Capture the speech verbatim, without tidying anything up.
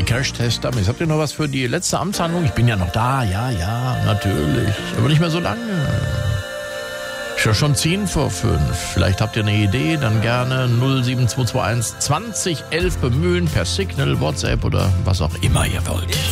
Crash-Test Dummies. Habt ihr noch was für die letzte Amtshandlung? Ich bin ja noch da, ja, ja, natürlich. Aber nicht mehr so lange. Ist ja schon zehn vor fünf. Vielleicht habt ihr eine Idee, dann gerne null sieben zwei zwei eins zwanzig elf bemühen per Signal, WhatsApp oder was auch immer ihr wollt.